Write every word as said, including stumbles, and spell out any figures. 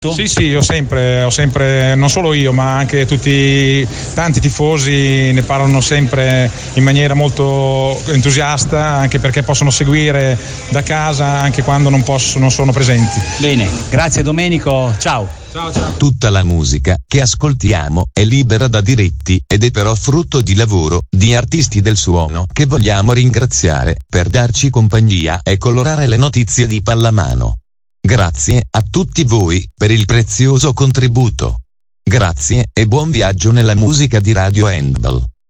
Sì, sì, ho sempre, ho sempre, non solo io, ma anche tutti tanti tifosi ne parlano sempre in maniera molto entusiasta, anche perché possono seguire da casa anche quando non possono, non sono presenti. Bene, grazie Domenico, ciao. Ciao, ciao. Tutta la musica che ascoltiamo è libera da diritti ed è però frutto di lavoro di artisti del suono che vogliamo ringraziare per darci compagnia e colorare le notizie di pallamano. Grazie a tutti voi per il prezioso contributo. Grazie e buon viaggio nella musica di Radio Handball.